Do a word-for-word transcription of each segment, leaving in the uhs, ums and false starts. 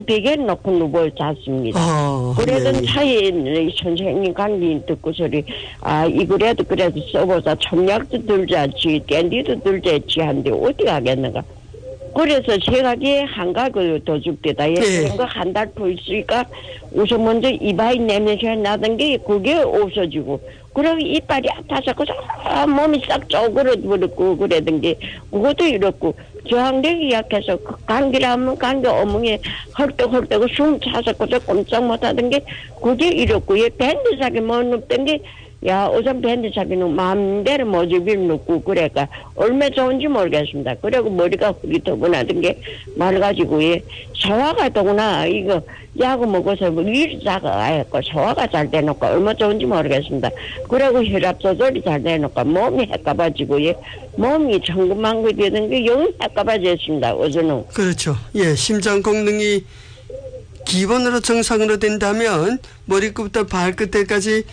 베개 놓고 누워 잤습니다. 아, 그러던 예, 예. 차에 선생님 강의 듣고 소리, 아, 이거라도 그래도 써보자. 청약도 들자지, 댄디도 들자지 한데 어디 가겠는가. 그래서 생각에 한각을 더 줍니다. 예, 예. 그런 거 한 달 더 있으니까 우선 먼저 이빨이 내면서 나던 게 그게 없어지고, 그리고 이빨이 아파서 그 몸이 싹 쪼그러들었고 그러던 게 그것도 이렇고, 저항력이 약해서 그 감기라면 감기 어멍에 헐떡헐떡 숨 차서 그저 꼼짝 못하던 게 그게 이렇고, 예, 밴드사기 못 눕던 게, 야, 우선 밴드사기는 마음대로 모집을 눕고 그래가 얼마 좋은지 모르겠습니다. 그리고 머리가 흐릿하고나던 게 말가지고, 예, 소화가 더구나 이거 약을 먹어서 일 자가 했고 소화가 잘 되니까 얼마 좋은지 모르겠습니다. 그리고 혈압 조절이 잘 되니까 몸이 헷가봐지고, 예, 몸이 천근만근이 되는 게 영 헷가봐졌습니다. 어제는. 그렇죠. 예, 심장功능이 기본으로 정상으로 된다면 머리끝부터 발끝에까지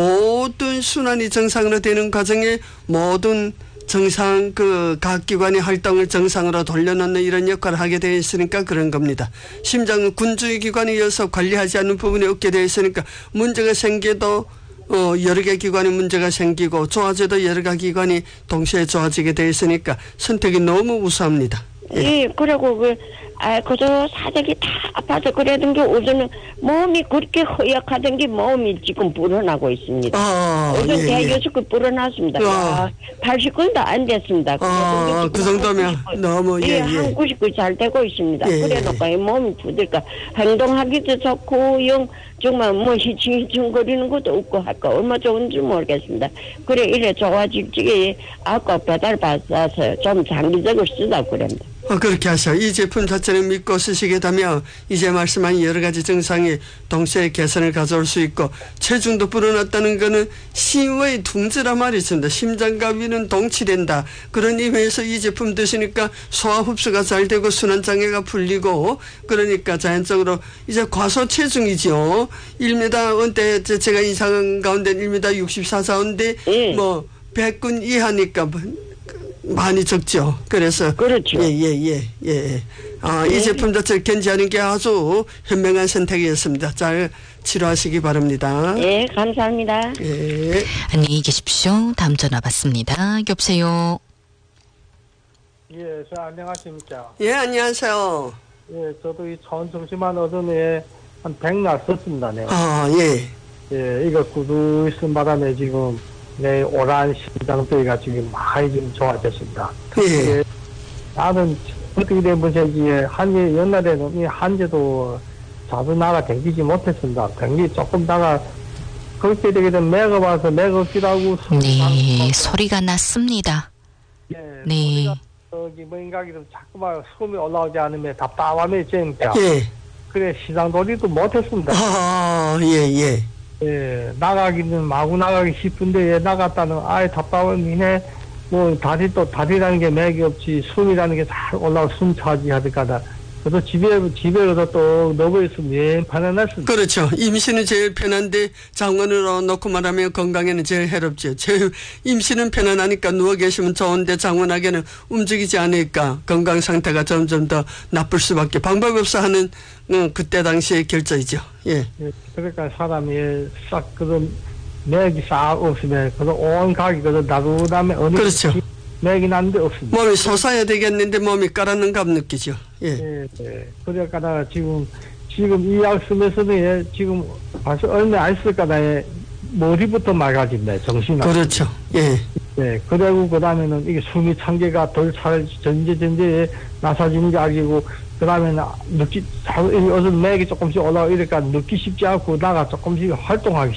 모든 순환이 정상으로 되는 과정에 모든 정상 그 각 기관의 활동을 정상으로 돌려놓는 이런 역할을 하게 되어 있으니까 그런 겁니다. 심장은 군주의 기관이어서 관리하지 않는 부분이 없게 되어 있으니까 문제가 생겨도 어 여러 개 기관에 문제가 생기고 좋아져도 여러 개 기관이 동시에 좋아지게 되어 있으니까 선택이 너무 우수합니다. 예, 예 그리고 그, 아, 그저 사색이 다 아파서 그러던 게 우선은 몸이 그렇게 허약하던 게 몸이 지금 불어나고 있습니다. 아, 우선 예, 대여섯 개 불어났습니다. 아. 팔십 건도 안 됐습니다. 아, 그 정도면 너무, 예, 예, 예. 한 구십 건 잘 되고 있습니다. 예, 그래 놓고 이 몸이 부들까 행동하기도 좋고 영 정말 뭐 희칭희칭거리는 것도 없고 할까 얼마 좋은지 모르겠습니다. 그래 이래 좋아질지게 아까 배달 받아서 좀 장기적으로 쓰다 그럽니다. 어, 그렇게 하셔. 이 제품 자체를 믿고 쓰시게 되면 이제 말씀한 여러 가지 증상이 동시에 개선을 가져올 수 있고 체중도 불어났다는 거는 심의 둥지란 말이 있습니다. 심장과 위는 동치된다. 그런 의미에서 이 제품 드시니까 소화 흡수가 잘 되고 순환장애가 풀리고 그러니까 자연적으로 이제 과소체중이죠. 일 미터 언제 제가 이상한 가운데 일 미터 육십사 사인데 예. 뭐 백 근 이하니까 많이 적죠. 그래서 그렇죠. 예예예 예, 예, 예. 아, 이 제품 자체를 견지하는 게 아주 현명한 선택이었습니다. 잘 치료하시기 바랍니다. 예, 감사합니다. 예. 안녕히 계십시오. 다음 전화 받습니다. 여보세요. 예, 저 안녕하십니까. 예, 안녕하세요. 예, 저도 이 천중심한 어둠에 한 백날 썼습니다. 네. 아, 예. 예, 이거 구두 쓴 바람에 지금 내 오란 심장소리가 지금 많이 좀 좋아졌습니다. 예. 예, 나는 어떻게 된 문제인지 한제 옛날에는 이 한제도 자주 나가 댕기지 못했습니다. 댕기 조금 나가 그렇게 되게 되면 매가 와서 매가 없기도 하고 네, 소리가 났습니다. 예, 네. 소리가 저기 뭔가 좀 자꾸만 숨이 올라오지 않으면 답답함이 쟁겨. 예. 그래 시장놀이도 못했습니다. 아, 예, 예. 예, 나가기는 마구 나가기 싶은데 예, 나갔다는 아예 답답함이네. 뭐 다리 또 다리라는 게 맥이 없지 숨이라는 게 잘 올라오 숨 차지 하니까 그래서 집에 집에 가서 또 넣어 있으면 예, 편안했습니다. 그렇죠. 임신은 제일 편한데 장원으로 놓고 말하면 건강에는 제일 해롭죠. 제일 임신은 편안하니까 누워 계시면 좋은데 장원하게는 움직이지 않으니까 건강 상태가 점점 더 나쁠 수밖에 방법이 없어 하는 어, 그때 당시의 결정이죠. 예. 예, 그러니까 사람이 싹 그런 맥이 싹 없으면 그래서 온 각이 그래서 나그다음에 어느 그렇죠. 맥이 났는데 없습니다. 몸이 솟아야 되겠는데 몸이 깔았는 감 느끼죠. 예. 예, 예. 그러니까 나 지금 지금 이 약 쓰면서는 예, 지금 벌써 얼마 안 쓸까다 예, 머리부터 맑아진다. 정신이. 그렇죠. 예. 예. 그리고 그 다음에는 이게 숨이 찬 개가 덜 찰 전제 전제에 나사지는 게 알기고 그 다음에는 느끼 어서 맥이 조금씩 올라오니까 늦기 쉽지 않고 나가 조금씩 활동하기